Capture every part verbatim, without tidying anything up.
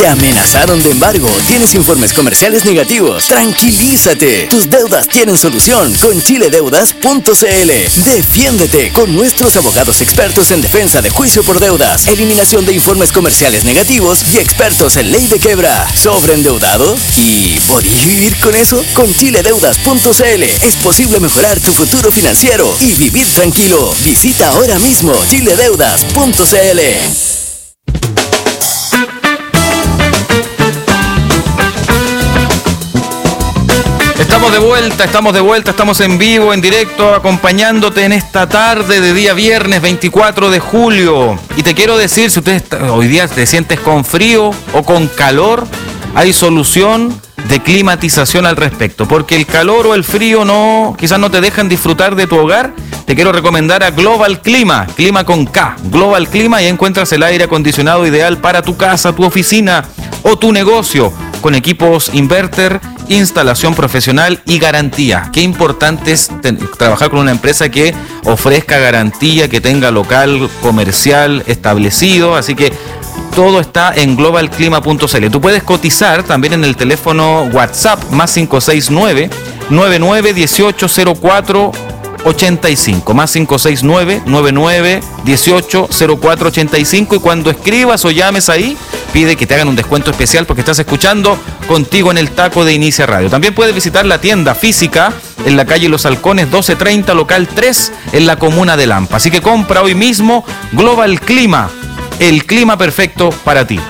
¿Te amenazaron de embargo? ¿Tienes informes comerciales negativos? ¡Tranquilízate! Tus deudas tienen solución con chile deudas punto c l. Defiéndete con nuestros abogados expertos en defensa de juicio por deudas, eliminación de informes comerciales negativos y expertos en ley de quiebra. ¿Sobreendeudado? ¿Y podías vivir con eso? Con chile deudas punto c l es posible mejorar tu futuro financiero y vivir tranquilo. Visita ahora mismo chile deudas punto c l. Estamos de vuelta, estamos de vuelta, estamos en vivo, en directo, acompañándote en esta tarde de día viernes veinticuatro de julio. Y te quiero decir, si usted hoy día te sientes con frío o con calor, hay solución de climatización al respecto, porque el calor o el frío no, quizás no te dejan disfrutar de tu hogar. Te quiero recomendar a Global Clima, Clima con K, Global Clima, y encuentras el aire acondicionado ideal para tu casa, tu oficina o tu negocio, con equipos inverter, instalación profesional y garantía. Qué importante es ten- trabajar con una empresa que ofrezca garantía, que tenga local comercial establecido, así que todo está en global clima punto c l. Tú puedes cotizar también en el teléfono WhatsApp más cinco seis nueve, nueve nueve uno ocho cero cuatro ochenta y cinco, más cinco seis nueve, nueve nueve uno ocho cero cuatro ochenta y cinco, y cuando escribas o llames ahí, pide que te hagan un descuento especial porque estás escuchando Contigo en el Taco de Inicia Radio. También puedes visitar la tienda física en la calle Los Halcones doce treinta, local tres, en la comuna de Lampa. Así que compra hoy mismo Global Clima, el clima perfecto para ti.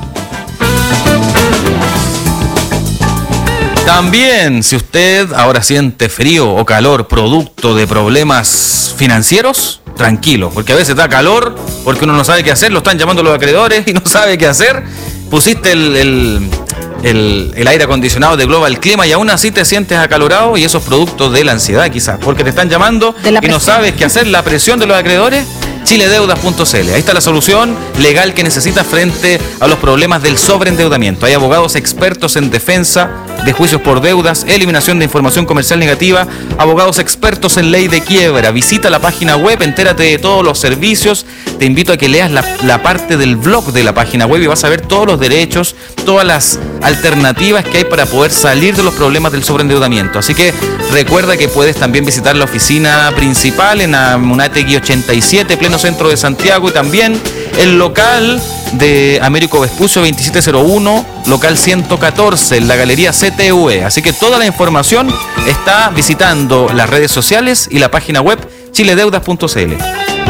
También, si usted ahora siente frío o calor producto de problemas financieros, tranquilo, porque a veces da calor, porque uno no sabe qué hacer, lo están llamando los acreedores y no sabe qué hacer. Pusiste el, el, el, el aire acondicionado de Global Clima y aún así te sientes acalorado, y eso es producto de la ansiedad quizás, porque te están llamando y no sabes qué hacer, la presión de los acreedores. chile deudas punto c l. Ahí está la solución legal que necesitas frente a los problemas del sobreendeudamiento. Hay abogados expertos en defensa de juicios por deudas, eliminación de información comercial negativa, abogados expertos en ley de quiebra. Visita la página web, entérate de todos los servicios. Te invito a que leas la, la parte del blog de la página web y vas a ver todos los derechos, todas las alternativas que hay para poder salir de los problemas del sobreendeudamiento. Así que recuerda que puedes también visitar la oficina principal en Amunátegui ochenta y siete, pleno centro de Santiago, y también el local de Américo Vespucio veintisiete cero uno, local ciento catorce, en la galería C T U E. Así que toda la información está visitando las redes sociales y la página web chile deudas punto c l.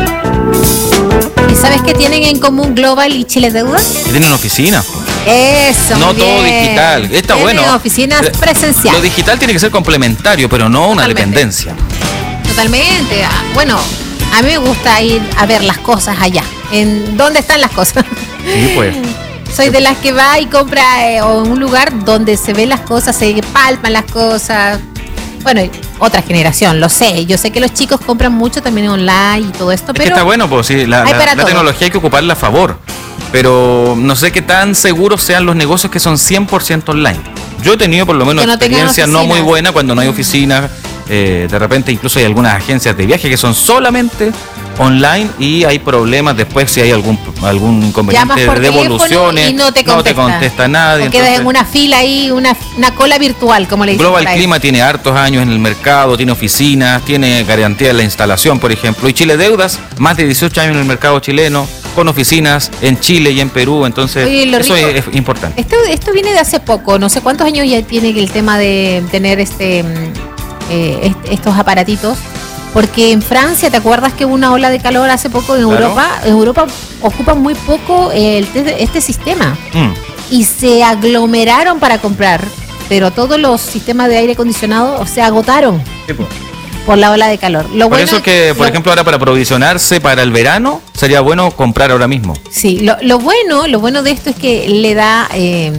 ¿Y sabes qué tienen en común Global y Chile Deudas? Que tienen oficina. Eso, no muy todo bien. digital. Está Tienen bueno. oficinas presenciales. Lo digital tiene que ser complementario, pero no una Totalmente. dependencia. Totalmente. Bueno, a mí me gusta ir a ver las cosas allá. ¿En dónde están las cosas? Sí, pues. Soy de las que va y compra eh, o en un lugar donde se ven las cosas, se palpan las cosas. Bueno, otra generación, lo sé. Yo sé que los chicos compran mucho también online y todo esto, Es pero que está bueno, pues sí, la, hay la, para la todo. tecnología hay que ocuparla a favor. Pero no sé qué tan seguros sean los negocios que son cien por ciento online. Yo he tenido por lo menos Que no tengan experiencia no muy oficinas. buena cuando no hay oficinas. Eh, de repente incluso hay algunas agencias de viaje que son solamente online y hay problemas después si hay algún algún inconveniente llamas de por teléfono devoluciones, y no te no te contesta, contesta nadie. o quedas entonces- en una fila ahí, una, una cola virtual, como le dicen. Global por ahí. Clima tiene hartos años en el mercado, tiene oficinas, tiene garantía de la instalación, por ejemplo. Y Chile Deudas, más de dieciocho años en el mercado chileno, con oficinas en Chile y en Perú. Entonces, Oye, lo eso rico- es, es importante. Esto, esto viene de hace poco, no sé cuántos años ya tiene el tema de tener este mm, eh, est- estos aparatitos. Porque en Francia, ¿te acuerdas que hubo una ola de calor hace poco en Claro. Europa? En Europa ocupan muy poco el, este sistema. Mm. Y se aglomeraron para comprar, pero todos los sistemas de aire acondicionado se agotaron Sí, pues. por la ola de calor. Lo Por bueno eso que, por lo- ejemplo, ahora para aprovisionarse para el verano, sería bueno comprar ahora mismo. Sí, lo, lo bueno, lo bueno de esto es que le da, eh,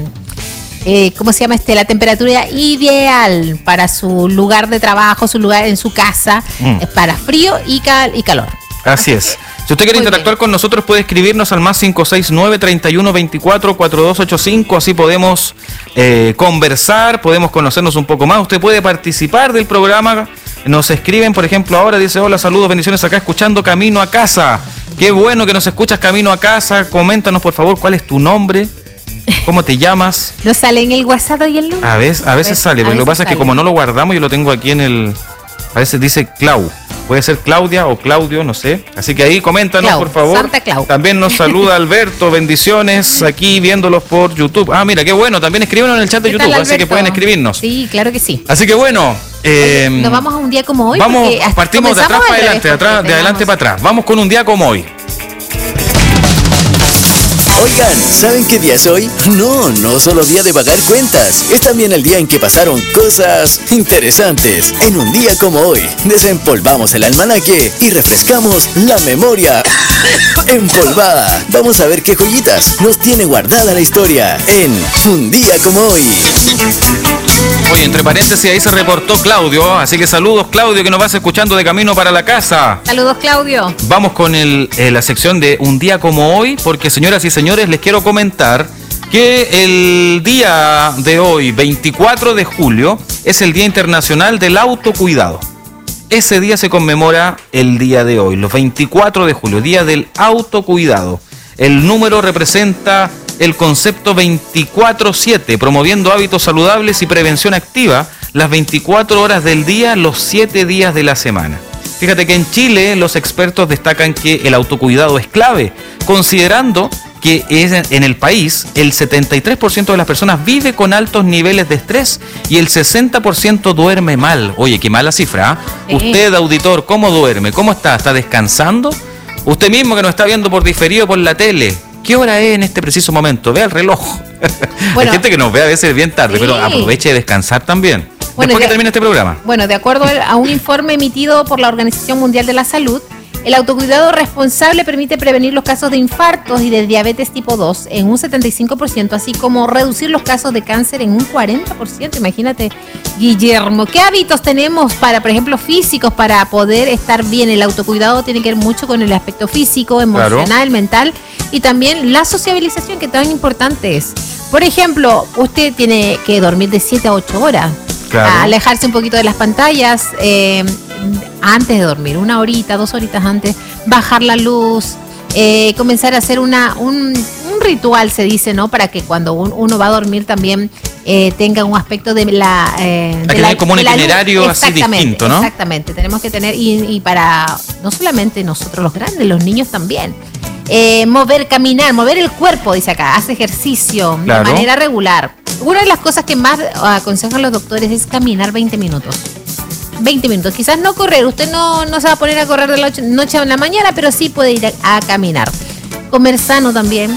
eh, ¿cómo se llama este? La temperatura ideal para su lugar de trabajo, su lugar en su casa, Mm. eh, para frío y, cal, y calor. Así es. Si usted quiere Muy interactuar bien. con nosotros, puede escribirnos al más cinco seis nueve, treinta y uno, veinticuatro, cuarenta y dos ochenta y cinco. Así podemos eh, conversar, podemos conocernos un poco más. Usted puede participar del programa. Nos escriben, por ejemplo, ahora dice: hola, saludos, bendiciones, acá escuchando Camino a Casa. Qué bueno que nos escuchas Camino a Casa. Coméntanos, por favor, cuál es tu nombre, ¿Cómo te llamas? ¿No sale en el WhatsApp y el número? A veces, a veces sale, pero lo que pasa es que como no lo guardamos, yo lo tengo aquí en el... A veces dice Clau. Puede ser Claudia o Claudio, no sé. Así que ahí coméntanos, Clau, por favor. Santa Clau. También nos saluda Alberto, bendiciones aquí viéndolos por YouTube. Ah, mira, qué bueno, también escríbanos en el chat de YouTube, así que pueden escribirnos. Sí, claro que sí. Así que bueno... Eh, Oye, nos vamos a un día como hoy. Vamos, partimos de atrás para adelante, de, atrás, de adelante para atrás. Vamos con un día como hoy. Oigan, ¿saben qué día es hoy? No, no solo día de pagar cuentas. Es también el día en que pasaron cosas interesantes. En un día como hoy, desempolvamos el almanaque y refrescamos la memoria empolvada. Vamos a ver qué joyitas nos tiene guardada la historia en un día como hoy. Oye, entre paréntesis, ahí se reportó Claudio, así que saludos, Claudio, que nos vas escuchando de camino para la casa. Saludos, Claudio. Vamos con el, eh, la sección de un día como hoy, porque señoras y señores, les quiero comentar que el día de hoy, veinticuatro de julio, es el Día Internacional del Autocuidado. Ese día se conmemora el día de hoy, los veinticuatro de julio, Día del Autocuidado. El número representa el concepto veinticuatro siete, promoviendo hábitos saludables y prevención activa las veinticuatro horas del día, los siete días de la semana. Fíjate que en Chile los expertos destacan que el autocuidado es clave, considerando que es en el país el setenta y tres por ciento de las personas vive con altos niveles de estrés y el sesenta por ciento duerme mal. Oye, qué mala cifra, ¿eh? Sí. Usted, auditor, ¿cómo duerme? ¿Cómo está? ¿Está descansando? Usted mismo que nos está viendo por diferido por la tele, ¿qué hora es en este preciso momento? Vea el reloj. Bueno, hay gente que nos ve a veces bien tarde, sí, pero aproveche de descansar también. Bueno, después de, que termine este programa. Bueno, de acuerdo a un informe emitido por la Organización Mundial de la Salud, el autocuidado responsable permite prevenir los casos de infartos y de diabetes tipo dos en un setenta y cinco por ciento, así como reducir los casos de cáncer en un cuarenta por ciento. Imagínate, Guillermo, ¿qué hábitos tenemos para, por ejemplo, físicos para poder estar bien? El autocuidado tiene que ver mucho con el aspecto físico, emocional, claro, mental y también la sociabilización, que tan importante es. Por ejemplo, usted tiene que dormir de siete a ocho horas. Claro. Alejarse un poquito de las pantallas eh, antes de dormir, una horita, dos horitas antes, bajar la luz, eh, comenzar a hacer una un, un ritual, se dice, ¿no? Para que cuando un, uno va a dormir también eh, tenga un aspecto de la... Eh, Hay de que la, como un itinerario así distinto, ¿no? Exactamente, tenemos que tener, y, y para no solamente nosotros los grandes, los niños también. Eh, mover, caminar, mover el cuerpo, dice acá, hace ejercicio, claro, de manera regular. Una de las cosas que más aconsejan los doctores es caminar veinte minutos. veinte minutos, quizás no correr, usted no, no se va a poner a correr de la noche a la mañana, pero sí puede ir a, a caminar. Comer sano también.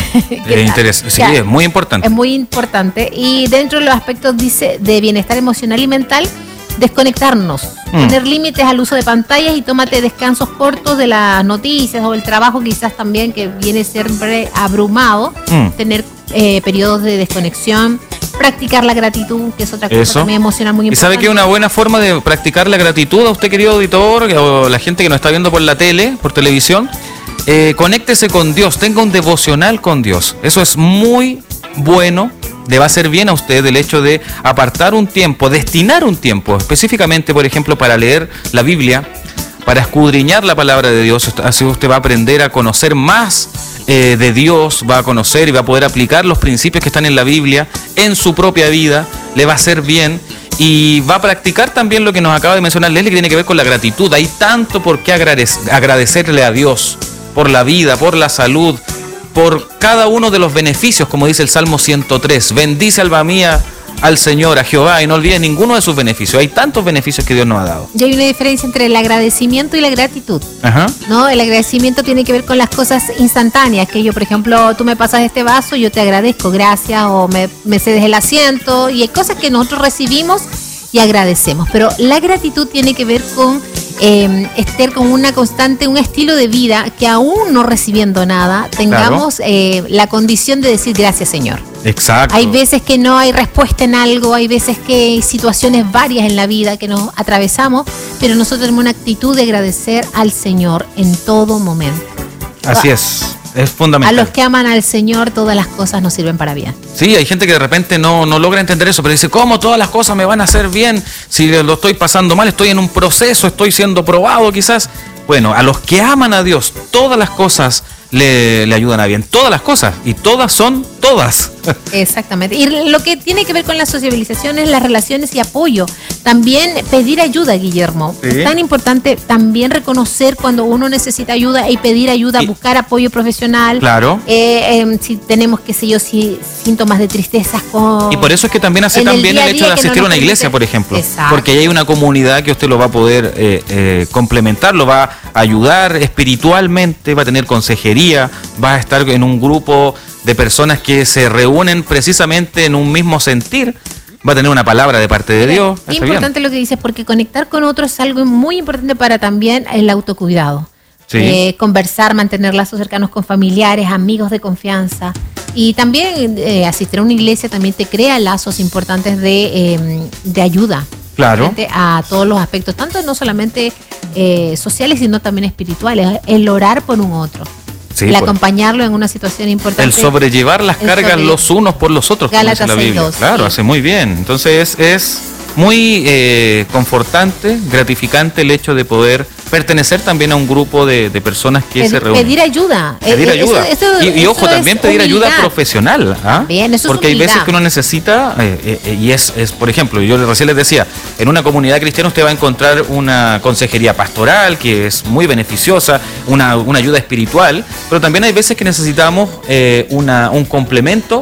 Es interesante, sí, es muy importante. Es muy importante. Y dentro de los aspectos, dice, de bienestar emocional y mental, desconectarnos, mm. tener límites al uso de pantallas y tómate descansos cortos de las noticias o el trabajo, quizás también, que viene siempre abrumado, mm. tener eh, periodos de desconexión, practicar la gratitud, que es otra cosa Eso. también emocional muy importante. ¿Y sabe que una buena forma de practicar la gratitud a usted, querido auditor, o la gente que nos está viendo por la tele, por televisión? Eh, conéctese con Dios, tenga un devocional con Dios. Eso es muy bueno. Le va a hacer bien a usted el hecho de apartar un tiempo, destinar un tiempo, específicamente, por ejemplo, para leer la Biblia, para escudriñar la palabra de Dios. Así usted va a aprender a conocer más eh, de Dios, va a conocer y va a poder aplicar los principios que están en la Biblia en su propia vida. Le va a hacer bien y va a practicar también lo que nos acaba de mencionar Leslie, que tiene que ver con la gratitud. Hay tanto por qué agradecerle a Dios por la vida, por la salud, por cada uno de los beneficios, como dice el Salmo ciento tres. Bendice, alma mía, al Señor, a Jehová, y no olvides ninguno de sus beneficios. Hay tantos beneficios que Dios nos ha dado. Y hay una diferencia entre el agradecimiento y la gratitud. Ajá. ¿No? El agradecimiento tiene que ver con las cosas instantáneas, que yo, por ejemplo, tú me pasas este vaso, yo te agradezco, gracias, o me, me cedes el asiento, y hay cosas que nosotros recibimos y agradecemos. Pero la gratitud tiene que ver con eh, estar con una constante, un estilo de vida que aún no recibiendo nada, tengamos claro. eh, la condición de decir gracias, Señor. Exacto. Hay veces que no hay respuesta en algo, hay veces que hay situaciones varias en la vida que nos atravesamos, pero nosotros tenemos una actitud de agradecer al Señor en todo momento. Así es. Es fundamental. A los que aman al Señor, todas las cosas nos sirven para bien. Sí, hay gente que de repente no, no logra entender eso, pero dice, ¿cómo todas las cosas me van a hacer bien si lo estoy pasando mal? Estoy en un proceso, estoy siendo probado quizás. Bueno, a los que aman a Dios, todas las cosas le, le ayudan a bien. Todas las cosas. Y todas son todas. todas. Exactamente. Y lo que tiene que ver con la sociabilización es las relaciones y apoyo. También pedir ayuda, Guillermo. Sí. Es tan importante también reconocer cuando uno necesita ayuda y pedir ayuda, Y- buscar apoyo profesional. Claro. Eh, eh, si tenemos, qué sé yo, si síntomas de tristeza con... Y por eso es que también hace en el tan bien día el a hecho día de que no asistir a nos una iglesia, permite- por ejemplo. Exacto. Porque ahí hay una comunidad que usted lo va a poder eh, eh, complementar, lo va a ayudar espiritualmente, va a tener consejería, va a estar en un grupo de personas que se reúnen precisamente en un mismo sentir, va a tener una palabra de parte de Mira, Dios. qué Está bien. importante lo que dices, porque conectar con otros es algo muy importante para también el autocuidado. Sí. Eh, conversar, mantener lazos cercanos con familiares, amigos de confianza. Y también eh, asistir a una iglesia también te crea lazos importantes de, eh, de ayuda. Claro. Frente a todos los aspectos, tanto no solamente eh, sociales, sino también espirituales. El orar por un otro. Sí, el pues. acompañarlo en una situación importante. El sobrellevar las El cargas sobre- los unos por los otros, como dice Gálatas la seis Biblia. dos, Claro, sí. hace muy bien. Entonces es, es muy eh, confortante, gratificante el hecho de poder pertenecer también a un grupo de, de personas que Ped- se reúnen. Pedir ayuda. Pedir Eh, ayuda. eso- eso- y, y eso ojo, es también pedir ayuda humildad. profesional. ¿ah? Bien, eso es Porque hay humildad. veces que uno necesita, eh, eh, eh, y es, es, por ejemplo, yo recién les decía, en una comunidad cristiana usted va a encontrar una consejería pastoral que es muy beneficiosa, una, una ayuda espiritual, pero también hay veces que necesitamos eh, una, un complemento,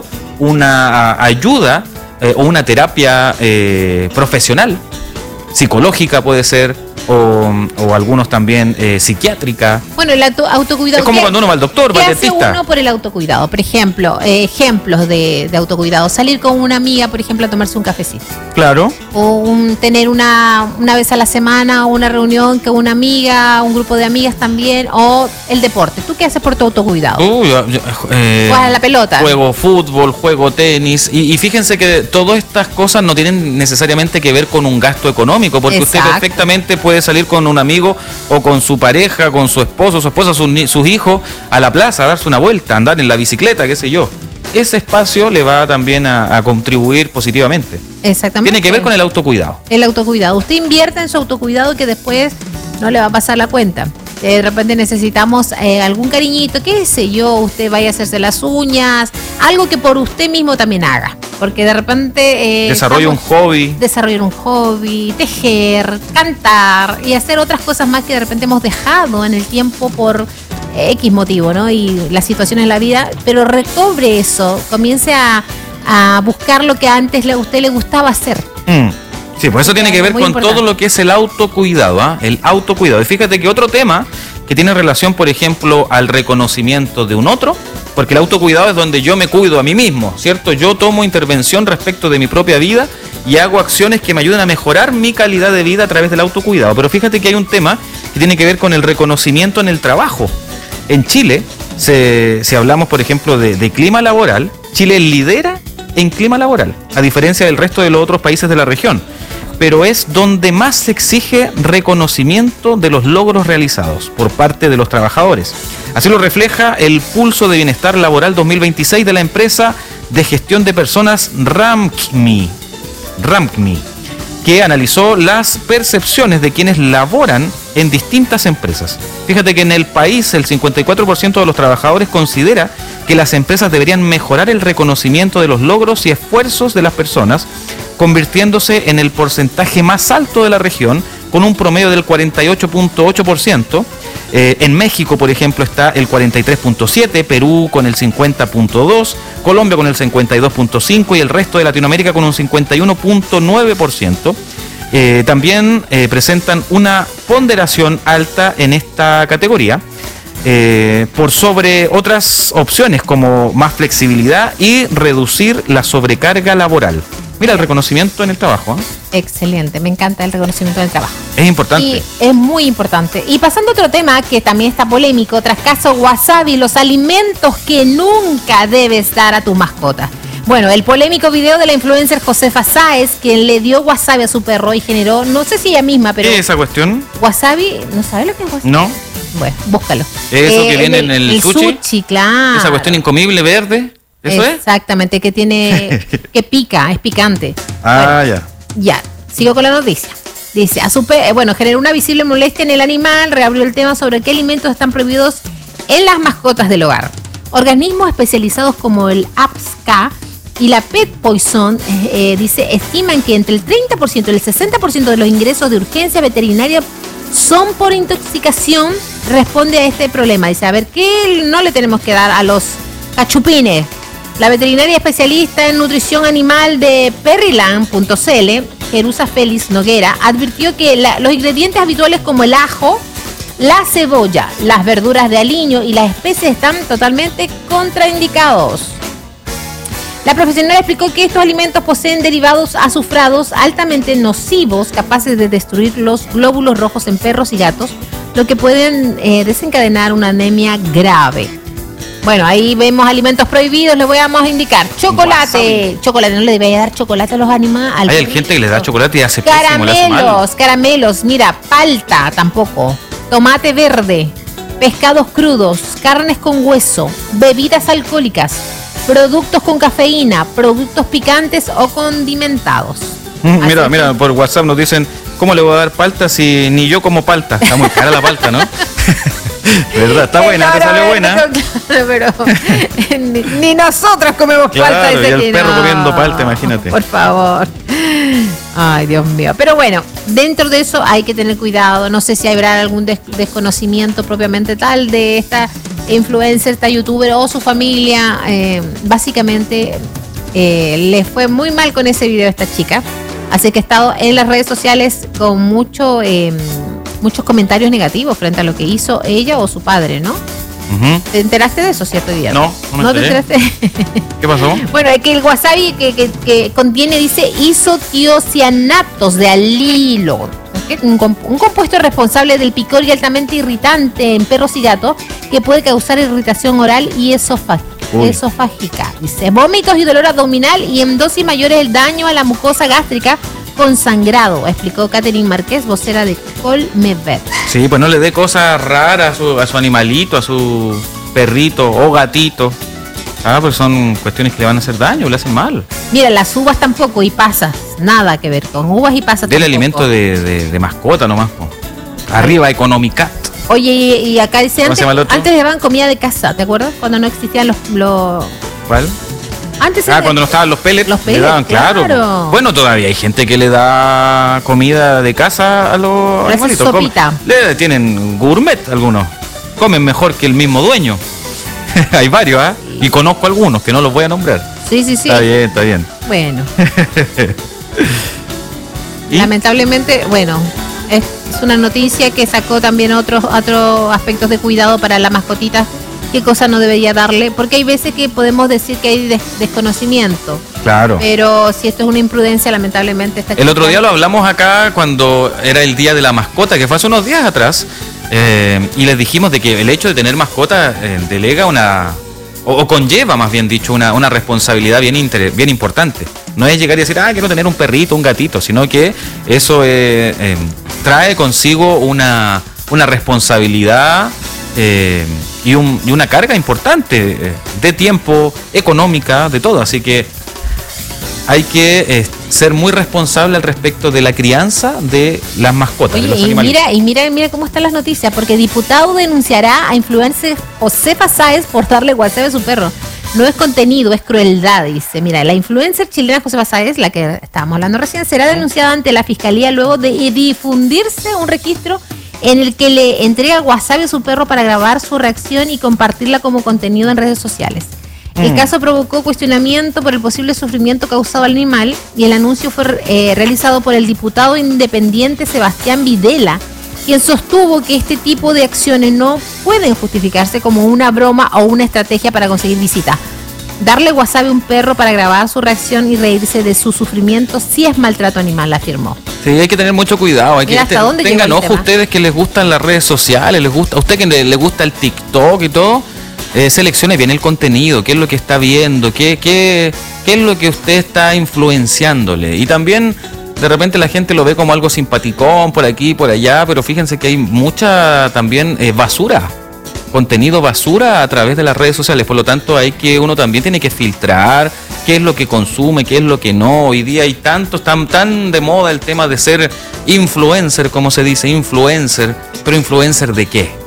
una a- ayuda eh, o una terapia eh, profesional, psicológica puede ser, o, o algunos también eh, psiquiátrica. Bueno, el auto- autocuidado. Es como ¿Qué- cuando uno va al doctor, ¿Qué va al hace dentista. uno por el autocuidado? Por ejemplo, eh, ejemplos de, de autocuidado. Salir con una amiga, por ejemplo, a tomarse un cafecito. Claro. O un- tener una, una vez a la semana una reunión con una amiga, un grupo de amigas también. O el deporte. ¿Tú qué haces por tu autocuidado? Uy, yo- yo- eh, Juegas a la pelota. Juego fútbol, juego tenis. Y, y fíjense que todas estas cosas no tienen necesariamente que ver con un gasto económico, porque usted Exacto. perfectamente puede salir con un amigo o con su pareja, con su esposo, su esposa, sus, ni- sus hijos a la plaza, a darse una vuelta, andar en la bicicleta, qué sé yo. Ese espacio le va también a, a contribuir positivamente. Exactamente. Tiene que ver con el autocuidado. El autocuidado. Usted invierta en su autocuidado que después no le va a pasar la cuenta. De repente necesitamos eh, algún cariñito, qué sé yo, usted vaya a hacerse las uñas, algo que por usted mismo también haga. Porque de repente... Eh, Desarrolla un estamos- hobby. Desarrollar un hobby, tejer, cantar y hacer otras cosas más que de repente hemos dejado en el tiempo por X motivo, ¿no? Y las situaciones en la vida, pero recobre eso, comience a, a buscar lo que antes le- a usted le gustaba hacer. Mm. Sí, pues eso tiene que ver Muy con importante. todo lo que es el autocuidado, ¿ah? El autocuidado. Y fíjate que otro tema que tiene relación, por ejemplo, al reconocimiento de un otro, porque el autocuidado es donde yo me cuido a mí mismo, ¿cierto? Yo tomo intervención respecto de mi propia vida y hago acciones que me ayuden a mejorar mi calidad de vida a través del autocuidado. Pero fíjate que hay un tema que tiene que ver con el reconocimiento en el trabajo. En Chile, se- si hablamos, por ejemplo, de, de clima laboral, Chile lidera en clima laboral, a diferencia del resto de los otros países de la región. Pero es donde más se exige reconocimiento de los logros realizados por parte de los trabajadores. Así lo refleja el Pulso de Bienestar Laboral dos mil veintiséis de la empresa de gestión de personas RAMCMI, RAMCMI, que analizó las percepciones de quienes laboran en distintas empresas. Fíjate que en el país el cincuenta y cuatro por ciento de los trabajadores considera que las empresas deberían mejorar el reconocimiento de los logros y esfuerzos de las personas, convirtiéndose en el porcentaje más alto de la región, con un promedio del cuarenta y ocho punto ocho por ciento. Eh, en México, por ejemplo, está el cuarenta y tres punto siete por ciento, Perú con el cincuenta punto dos por ciento, Colombia con el cincuenta y dos punto cinco por ciento y el resto de Latinoamérica con un cincuenta y uno punto nueve por ciento. Eh, también eh, presentan una ponderación alta en esta categoría, eh, por sobre otras opciones como más flexibilidad y reducir la sobrecarga laboral. Mira, el reconocimiento en el trabajo, ¿eh? Excelente, me encanta el reconocimiento del trabajo. Es importante. Y es muy importante. Y pasando a otro tema que también está polémico, tras caso Wasabi, los alimentos que nunca debes dar a tu mascota. Bueno, el polémico video de la influencer Josefa Sáez, quien le dio wasabi a su perro y generó, no sé si ella misma, pero ¿Qué es esa cuestión? wasabi, ¿no sabes lo que es wasabi? No. Bueno, búscalo. ¿Eso que viene en el sushi? sushi, claro. Esa cuestión incomible verde. ¿Eso es? Exactamente, que tiene, que pica, es picante. Ah, ya. Ya, sigo con la noticia. Dice, a su pe- eh, bueno, generó una visible molestia en el animal, reabrió el tema sobre qué alimentos están prohibidos en las mascotas del hogar. Organismos especializados como el A P S C A y la Pet Poison, eh, dice, estiman que entre el treinta por ciento y el sesenta por ciento de los ingresos de urgencia veterinaria son por intoxicación, responde a este problema. Dice, a ver, ¿qué no le tenemos que dar a los cachupines? La veterinaria especialista en nutrición animal de Perryland punto c l, Jerusa Félix Noguera, advirtió que la, los ingredientes habituales como el ajo, la cebolla, las verduras de aliño y las especies están totalmente contraindicados. La profesional explicó que estos alimentos poseen derivados azufrados altamente nocivos, capaces de destruir los glóbulos rojos en perros y gatos, lo que pueden eh, desencadenar una anemia grave. Bueno, ahí vemos alimentos prohibidos, les voy a indicar. Chocolate. Wasabi. Chocolate, no le debería dar chocolate a los animales. Hay gente que le da chocolate y hace pésimo, le hace mal. Caramelos, caramelos, mira, palta tampoco. Tomate verde, pescados crudos, carnes con hueso, bebidas alcohólicas, productos con cafeína, productos picantes o condimentados. Mm, mira, mira, por WhatsApp nos dicen, ¿cómo le voy a dar palta si ni yo como palta? Está muy cara la palta, ¿no? De verdad, está buena, te salió buena. Claro, pero ni, ni nosotros comemos claro, palta. Y el que perro no. comiendo palta, imagínate. Por favor. Ay, Dios mío. Pero bueno, dentro de eso hay que tener cuidado. No sé si habrá algún des- desconocimiento propiamente tal de esta influencer, esta youtuber o su familia. Eh, básicamente eh, le fue muy mal con ese video a esta chica. Así que ha estado en las redes sociales con mucho... Eh, muchos comentarios negativos frente a lo que hizo ella o su padre, ¿no? Uh-huh. ¿Te enteraste de eso, cierto día? No, no, ¿No te enteraste? ¿Qué pasó? Bueno, es que el wasabi que, que, que contiene, dice, isotiocianatos de alilo, ¿okay? un, comp- un compuesto responsable del picor y altamente irritante en perros y gatos que puede causar irritación oral y esofag- esofágica. Dice, vómitos y dolor abdominal y en dosis mayores el daño a la mucosa gástrica con sangrado, explicó Catherine Márquez, vocera de Colmevet. Sí, pues no le dé cosas raras a su, a su animalito, a su perrito o gatito. Ah, pues son cuestiones que le van a hacer daño, le hacen mal. Mira, las uvas tampoco y pasas, nada que ver con uvas y pasas. Del alimento de, de, de mascota nomás. Po. Arriba, Economicat. Oye, y, y acá dice, antes, antes le daban comida de casa, ¿te acuerdas? Cuando no existían los... los... ¿Cuál? Antes ah, de... cuando no estaban los pellets, los pellets le daban, claro. claro. Bueno, todavía hay gente que le da comida de casa a los animalitos. Sopita. Le tienen gourmet algunos. Comen mejor que el mismo dueño. Hay varios, ¿ah? ¿eh? Y conozco algunos que no los voy a nombrar. Sí, sí, sí. Está bien, está bien. Bueno. Lamentablemente, bueno, es, es una noticia que sacó también otros otros aspectos de cuidado para la mascotita. ¿Qué cosa no debería darle? Porque hay veces que podemos decir que hay des- desconocimiento. Claro. Pero si esto es una imprudencia, lamentablemente está... El otro día lo hablamos acá cuando era el Día de la Mascota, que fue hace unos días atrás, eh, y les dijimos de que el hecho de tener mascota eh, delega una... O, o conlleva, más bien dicho, una, una responsabilidad bien, inter- bien importante. No es llegar y decir, ah, quiero tener un perrito, un gatito, sino que eso eh, eh, trae consigo una, una responsabilidad... Eh, y, un, y una carga importante eh, de tiempo, económica, de todo. Así que hay que eh, ser muy responsable al respecto de la crianza de las mascotas. Oye, de los y animales. mira, y mira, mira cómo están las noticias, porque diputado denunciará a influencer Josefa Sáez por darle WhatsApp a su perro. No es contenido, es crueldad, dice. Mira, la influencer chilena Josefa Sáez, la que estábamos hablando recién, será denunciada ante la fiscalía luego de difundirse un registro en el que le entrega WhatsApp a su perro para grabar su reacción y compartirla como contenido en redes sociales. El mm. caso provocó cuestionamiento por el posible sufrimiento causado al animal y el anuncio fue eh, realizado por el diputado independiente Sebastián Videla, quien sostuvo que este tipo de acciones no pueden justificarse como una broma o una estrategia para conseguir visitas. Darle WhatsApp a un perro para grabar su reacción y reírse de su sufrimiento sí es maltrato animal, afirmó. Sí, hay que tener mucho cuidado. Hay Mira, que ¿hasta dónde tengan llegó el ojo tema? ustedes que les gustan las redes sociales, les gusta, a usted que le, le gusta el TikTok y todo, eh, seleccione bien el contenido, qué es lo que está viendo, qué, qué, qué es lo que usted está influenciándole. Y también de repente la gente lo ve como algo simpaticón por aquí, por allá, pero fíjense que hay mucha también eh, basura. Contenido basura a través de las redes sociales, por lo tanto hay que uno también tiene que filtrar qué es lo que consume, qué es lo que no. Hoy día hay tantos, tan, tan de moda el tema de ser influencer, como se dice, influencer, pero influencer ¿de qué?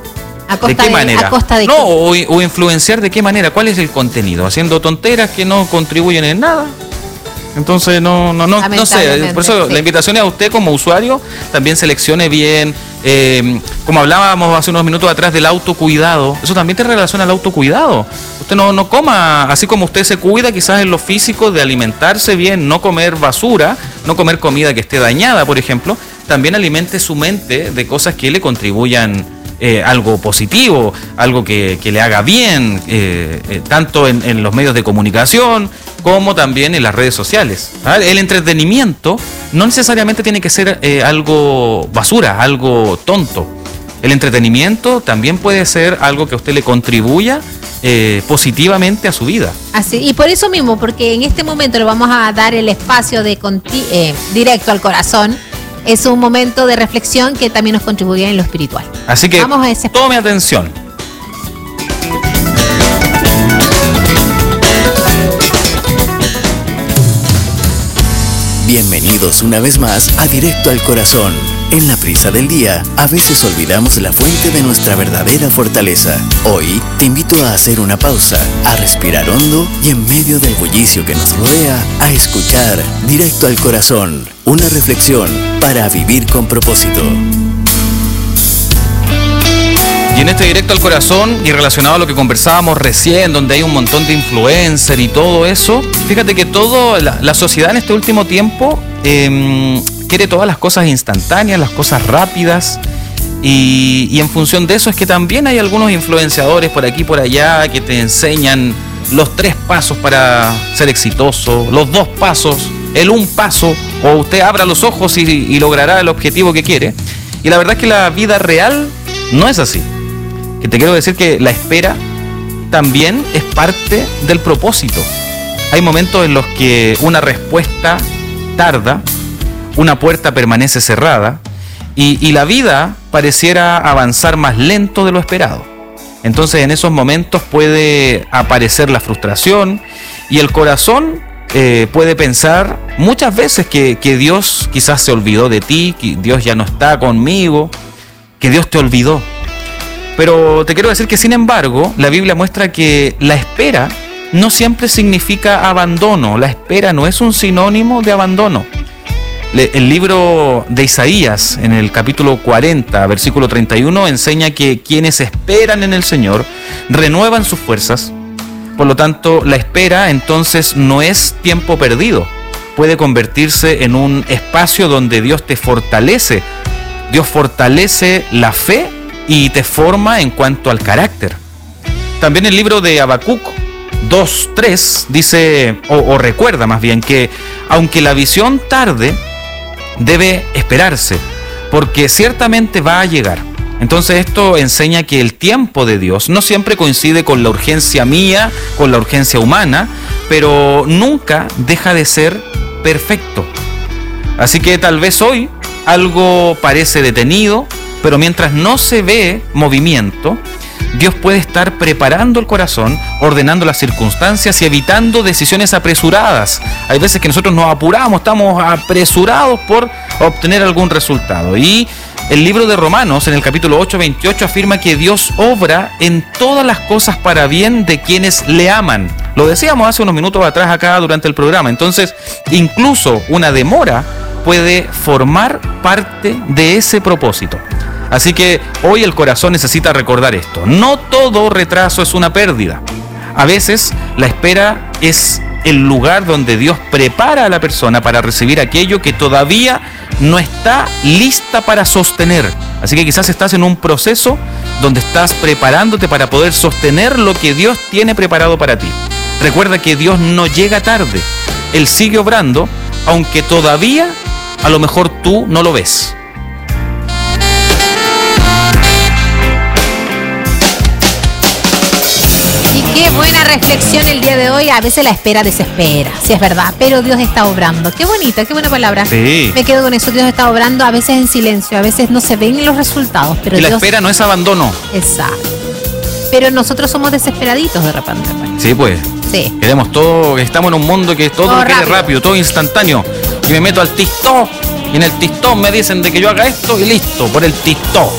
¿A costa ¿De qué de- manera? a costa de no, qué? o, o influenciar de qué manera, cuál es el contenido, haciendo tonteras que no contribuyen en nada. Entonces no, no, no, no sé, Lamentablemente, por eso sí. la invitación es a usted como usuario, también seleccione bien, eh, como hablábamos hace unos minutos atrás del autocuidado, eso también te relaciona al autocuidado. Usted no, no coma, así como usted se cuida quizás en lo físico de alimentarse bien, no comer basura, no comer comida que esté dañada, por ejemplo, también alimente su mente de cosas que le contribuyan eh, algo positivo, algo que, que le haga bien, eh, eh, tanto en, en los medios de comunicación como también en las redes sociales. ¿Ah? El entretenimiento no necesariamente tiene que ser eh, algo basura, algo tonto. El entretenimiento también puede ser algo que a usted le contribuya eh, positivamente a su vida. Así, y por eso mismo, porque en este momento le vamos a dar el espacio de conti- eh, directo al corazón, es un momento de reflexión que también nos contribuye en lo espiritual. Así que Vamos a ese- tome atención. Bienvenidos una vez más a Directo al Corazón. En la prisa del día, a veces olvidamos la fuente de nuestra verdadera fortaleza. Hoy te invito a hacer una pausa, a respirar hondo y en medio del bullicio que nos rodea, a escuchar Directo al Corazón, una reflexión para vivir con propósito. Y en este Directo al Corazón, y relacionado a lo que conversábamos recién, donde hay un montón de influencers y todo eso, fíjate que todo la, la sociedad en este último tiempo eh, quiere todas las cosas instantáneas, las cosas rápidas, y, y en función de eso es que también hay algunos influenciadores por aquí y por allá que te enseñan los tres pasos para ser exitoso, los dos pasos, el un paso, o usted abra los ojos y, y logrará el objetivo que quiere. Y la verdad es que la vida real no es así. Que te quiero decir que la espera también es parte del propósito. Hay momentos en los que una respuesta tarda, una puerta permanece cerrada y, y la vida pareciera avanzar más lento de lo esperado. Entonces en esos momentos puede aparecer la frustración y el corazón eh, puede pensar muchas veces que, que Dios quizás se olvidó de ti, que Dios ya no está conmigo, que Dios te olvidó. Pero te quiero decir que, sin embargo, la Biblia muestra que la espera no siempre significa abandono. La espera no es un sinónimo de abandono. Le- el libro de Isaías, en el capítulo cuarenta, versículo treinta y uno, enseña que quienes esperan en el Señor renuevan sus fuerzas. Por lo tanto, la espera entonces no es tiempo perdido. Puede convertirse en un espacio donde Dios te fortalece. Dios fortalece la fe y te forma en cuanto al carácter. También el libro de Habacuc dos tres dice, o, o recuerda más bien, que aunque la visión tarde, debe esperarse, porque ciertamente va a llegar. Entonces esto enseña que el tiempo de Dios no siempre coincide con la urgencia mía, con la urgencia humana, pero nunca deja de ser perfecto. Así que tal vez hoy algo parece detenido, pero mientras no se ve movimiento, Dios puede estar preparando el corazón, ordenando las circunstancias y evitando decisiones apresuradas. Hay veces que nosotros nos apuramos, estamos apresurados por obtener algún resultado. Y el libro de Romanos, en el capítulo ocho, veintiocho, afirma que Dios obra en todas las cosas para bien de quienes le aman. Lo decíamos hace unos minutos atrás acá durante el programa. Entonces, incluso una demora puede formar parte de ese propósito. Así que hoy el corazón necesita recordar esto. No todo retraso es una pérdida. A veces la espera es el lugar donde Dios prepara a la persona para recibir aquello que todavía no está lista para sostener. Así que quizás estás en un proceso donde estás preparándote para poder sostener lo que Dios tiene preparado para ti. Recuerda que Dios no llega tarde. Él sigue obrando, aunque todavía a lo mejor tú no lo ves. Y qué buena reflexión el día de hoy. A veces la espera desespera, sí es verdad, pero Dios está obrando. Qué bonita, qué buena palabra. Sí. Me quedo con eso. Dios está obrando, a veces en silencio, a veces no se ven los resultados, pero Y la Dios... espera no es abandono. Exacto. Pero nosotros somos desesperaditos de repente. pues. Sí, pues. Sí. Queremos todo, estamos en un mundo que todo, Todo lo quiere rápido. rápido, todo instantáneo. Y me meto al TikTok y en el TikTok me dicen de que yo haga esto y listo, por el TikTok.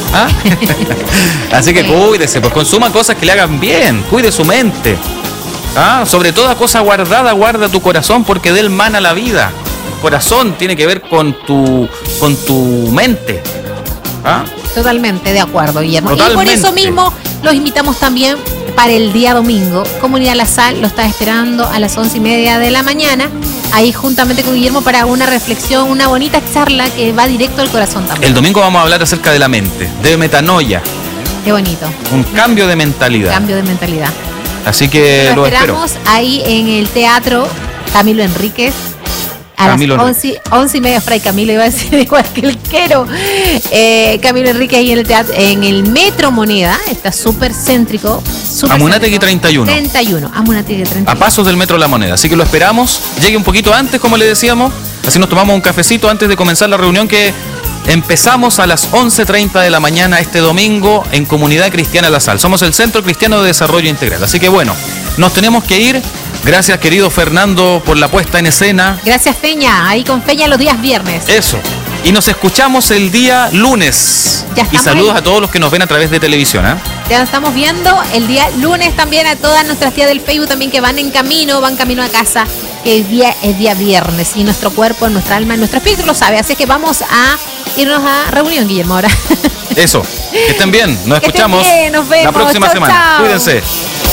¿Ah? Así que cuídese, pues consuma cosas que le hagan bien, cuide su mente. ¿Ah? Sobre toda cosa guardada, guarda tu corazón, porque de él mana la vida. Corazón tiene que ver con tu, con tu mente. ¿Ah? Totalmente de acuerdo, Guillermo. Totalmente. Y por eso mismo los invitamos también para el día domingo. Comunidad La Sal lo está esperando a las once y media de la mañana, ahí juntamente con Guillermo para una reflexión, una bonita charla que va directo al corazón también. El domingo vamos a hablar acerca de la mente, de metanoia. Qué bonito. Un cambio de mentalidad. Cambio de mentalidad. Así que lo lo esperamos espero. ahí en el Teatro Camilo Enríquez. A Camilo las once, once y media, Fray Camilo, iba a decir igual que el quero. Eh, Camilo Enrique ahí en el teatro, en el Metro Moneda, está súper céntrico. Amunátegui treinta y uno. treinta y uno, Amunátegui treinta y uno. A pasos del Metro La Moneda. Así que lo esperamos. Llegue un poquito antes, como le decíamos. Así nos tomamos un cafecito antes de comenzar la reunión que empezamos a las once treinta de la mañana este domingo en Comunidad Cristiana La Sal. Somos el Centro Cristiano de Desarrollo Integral. Así que bueno, nos tenemos que ir. Gracias, querido Fernando, por la puesta en escena. Gracias, Feña. Ahí con Feña los días viernes. Eso. Y nos escuchamos el día lunes. Ya y saludos ahí. a todos los que nos ven a través de televisión. ¿eh? Ya estamos viendo el día lunes también a todas nuestras tías del Facebook también que van en camino, van camino a casa. Que el día es día viernes y nuestro cuerpo, nuestra alma, nuestro espíritu lo sabe. Así que vamos a irnos a reunión, Guillermo, ahora. Eso. Que estén bien. Nos Que estén escuchamos bien, nos vemos. la próxima Chau, semana. chau. Cuídense.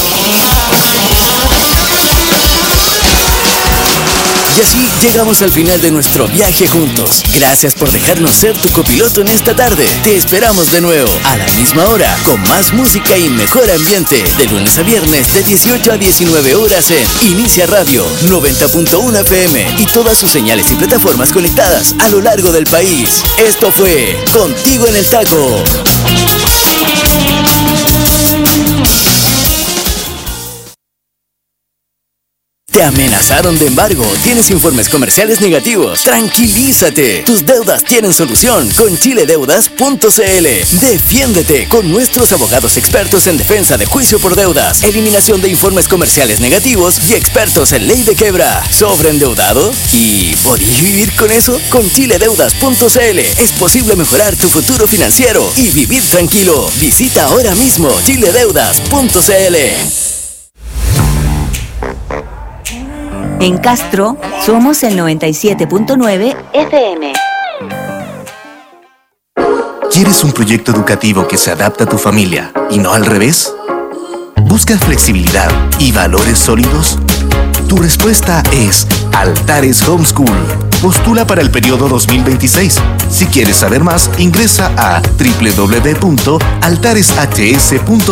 Y así llegamos al final de nuestro viaje juntos. Gracias por dejarnos ser tu copiloto en esta tarde. Te esperamos de nuevo, a la misma hora, con más música y mejor ambiente. De lunes a viernes, de dieciocho a diecinueve horas en Inicia Radio noventa punto uno F M y todas sus señales y plataformas conectadas a lo largo del país. Esto fue Contigo en el Taco. ¿Te amenazaron de embargo? ¿Tienes informes comerciales negativos? Tranquilízate. Tus deudas tienen solución con chile deudas punto c l. Defiéndete con nuestros abogados expertos en defensa de juicio por deudas, eliminación de informes comerciales negativos y expertos en ley de quiebra. ¿Sobreendeudado? ¿Y podías vivir con eso? Con chile deudas punto c l es posible mejorar tu futuro financiero y vivir tranquilo. Visita ahora mismo chile deudas punto c l. En Castro, somos el noventa y siete punto nueve F M. ¿Quieres un proyecto educativo que se adapte a tu familia y no al revés? ¿Buscas flexibilidad y valores sólidos? Tu respuesta es Altares Homeschool. Postula para el periodo dos mil veintiséis. Si quieres saber más, ingresa a doble u doble u doble u punto altares h s punto